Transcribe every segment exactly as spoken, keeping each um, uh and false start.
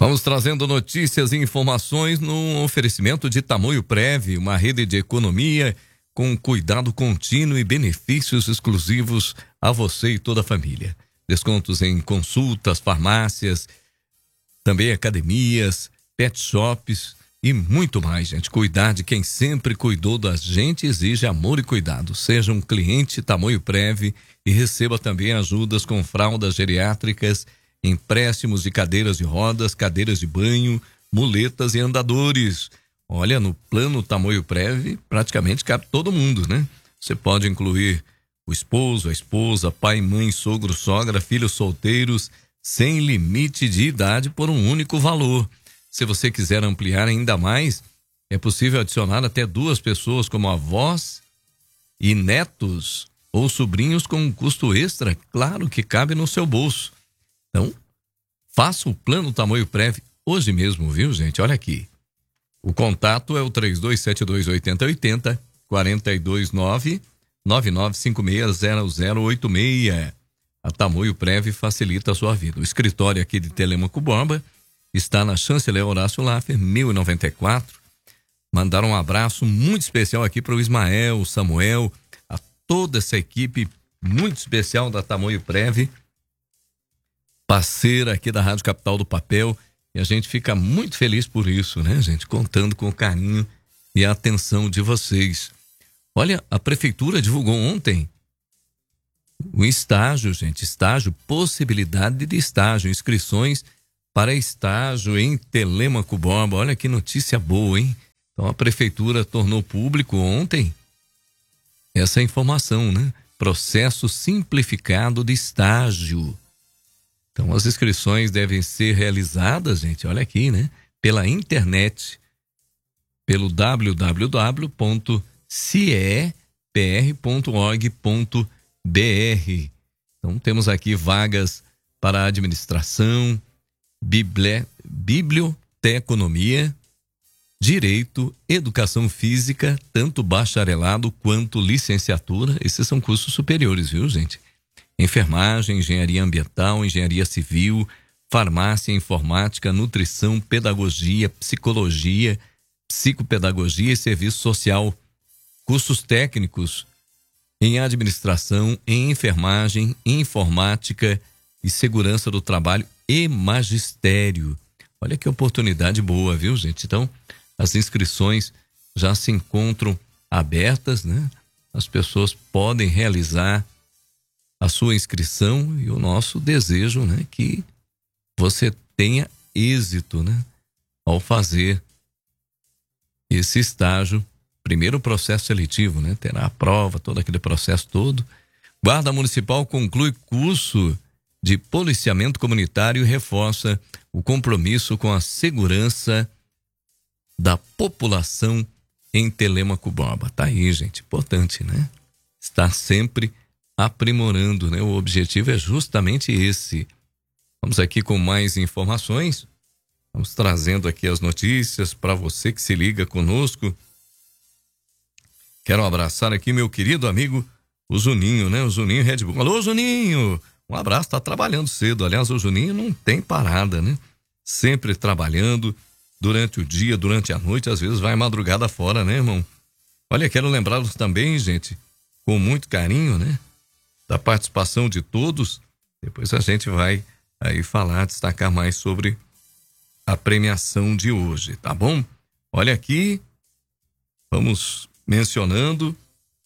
Vamos trazendo notícias e informações no oferecimento de Tamoio Prev, uma rede de economia com cuidado contínuo e benefícios exclusivos a você e toda a família. Descontos em consultas, farmácias, também academias, pet shops e muito mais, gente. Cuidar de quem sempre cuidou da gente exige amor e cuidado. Seja um cliente Tamoio Prev e receba também ajudas com fraldas geriátricas, empréstimos de cadeiras de rodas, cadeiras de banho, muletas e andadores. Olha, no plano Tamoio Prev, praticamente cabe todo mundo, né? Você pode incluir o esposo, a esposa, pai, mãe, sogro, sogra, filhos solteiros, sem limite de idade por um único valor. Se você quiser ampliar ainda mais, é possível adicionar até duas pessoas como avós e netos ou sobrinhos com um custo extra, claro que cabe no seu bolso. Então, faça o plano Tamoio Prev hoje mesmo, viu, gente? Olha aqui. O contato é o três dois sete dois, oito zero oito zero, quatro dois nove, nove nove cinco seis, zero zero oito seis. A Tamoio Prev facilita a sua vida. O escritório aqui de Telêmaco Borba está na Chanceler Horácio Laffer, mil e noventa e quatro. Mandaram um abraço muito especial aqui para o Ismael, o Samuel, a toda essa equipe muito especial da Tamoio Prev, parceira aqui da Rádio Capital do Papel, e a gente fica muito feliz por isso, né, gente? Contando com o carinho e a atenção de vocês. Olha, a prefeitura divulgou ontem o estágio, gente, estágio, possibilidade de estágio, inscrições para estágio em Telêmaco Borba. Olha que notícia boa, hein? Então a prefeitura tornou público ontem essa informação, né? Processo simplificado de estágio. Então, as inscrições devem ser realizadas, gente, olha aqui, né? Pela internet, pelo w w w ponto c e p r ponto org ponto b r. Então, temos aqui vagas para administração, bibli... biblioteconomia, direito, educação física, tanto bacharelado quanto licenciatura. Esses são cursos superiores, viu, gente? Enfermagem, engenharia ambiental, engenharia civil, farmácia, informática, nutrição, pedagogia, psicologia, psicopedagogia e serviço social. Cursos técnicos em administração, em enfermagem, informática e segurança do trabalho e magistério. Olha que oportunidade boa, viu, gente? Então, as inscrições já se encontram abertas, né? As pessoas podem realizar a sua inscrição e o nosso desejo, né, que você tenha êxito, né, ao fazer esse estágio. Primeiro o processo seletivo, né, terá a prova, todo aquele processo todo. Guarda Municipal conclui curso de policiamento comunitário e reforça o compromisso com a segurança da população em Telêmaco Borba. Tá aí, gente, importante, né? Estar sempre aprimorando, né? O objetivo é justamente esse. Vamos aqui com mais informações. Vamos trazendo aqui as notícias para você que se liga conosco. Quero abraçar aqui meu querido amigo, o Juninho, né? O Juninho Red Bull. Alô, Juninho! Um abraço, tá trabalhando cedo. Aliás, o Juninho não tem parada, né? Sempre trabalhando durante o dia, durante a noite, às vezes vai madrugada fora, né, irmão? Olha, quero lembrá-los também, gente, com muito carinho, né, da participação de todos. Depois a gente vai aí falar, destacar mais sobre a premiação de hoje, tá bom? Olha aqui, vamos mencionando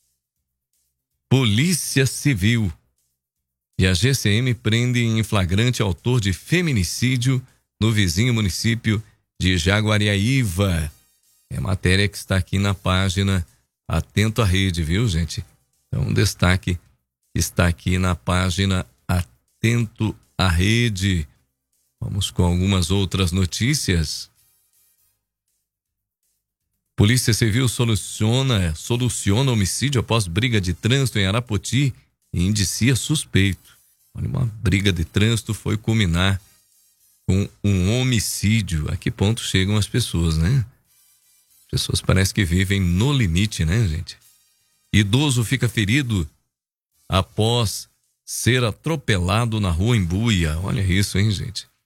Polícia Civil e a G C M prende em flagrante autor de feminicídio no vizinho município de Jaguariaíva. É matéria que está aqui na página Atento à Rede, viu, gente? Então, um destaque está aqui na página Atento à Rede. Vamos com algumas outras notícias. Polícia Civil soluciona, soluciona homicídio após briga de trânsito em Arapoti e indicia suspeito. Olha, uma briga de trânsito foi culminar com um homicídio. A que ponto chegam as pessoas, né? As pessoas parecem que vivem no limite, né, gente? Idoso fica ferido após ser atropelado na rua Embuia. Olha isso, hein, gente?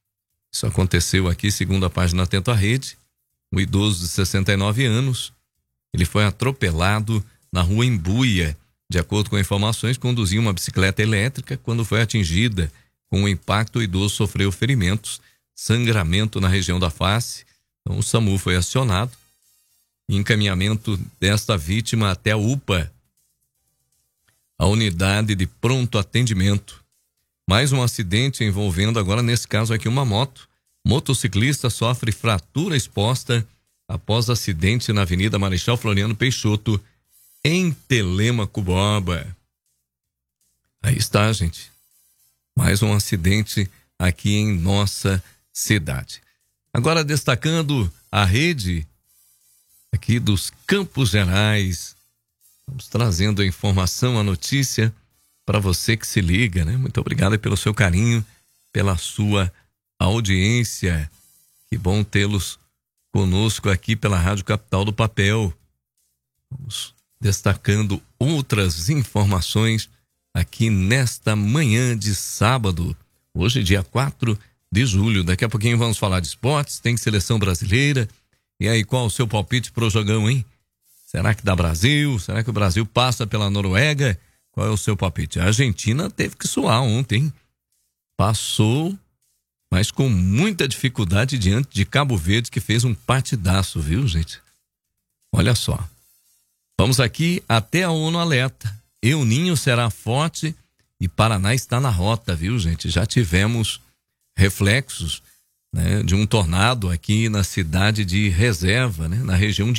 Isso aconteceu aqui, segundo a página Atento à Rede. Um idoso de sessenta e nove anos, ele foi atropelado na rua Embuia. De acordo com informações, conduzia uma bicicleta elétrica. Quando foi atingida com o impacto, o idoso sofreu ferimentos, sangramento na região da face. Então o SAMU foi acionado. Encaminhamento desta vítima até a U P A, a unidade de pronto atendimento. Mais um acidente envolvendo agora, nesse caso aqui, uma moto. Motociclista sofre fratura exposta após acidente na Avenida Marechal Floriano Peixoto, em Telêmaco Borba. Aí está, gente. Mais um acidente aqui em nossa cidade. Agora destacando a rede aqui dos Campos Gerais. Vamos trazendo a informação, a notícia para você que se liga, né? Muito obrigado pelo seu carinho, pela sua audiência. Que bom tê-los conosco aqui pela Rádio Capital do Papel. Vamos destacando outras informações aqui nesta manhã de sábado, hoje dia quatro de julho. Daqui a pouquinho vamos falar de esportes, tem seleção brasileira. E aí, qual o seu palpite pro jogão, hein? Será que dá Brasil? Será que o Brasil passa pela Noruega? Qual é o seu palpite? A Argentina teve que suar ontem. Passou, mas com muita dificuldade diante de Cabo Verde, que fez um partidaço, viu, gente? Olha só. Vamos aqui até a ONU alerta. El Ninho será forte e Paraná está na rota, viu, gente? Já tivemos reflexos, né, de um tornado aqui na cidade de Reserva, né, na região de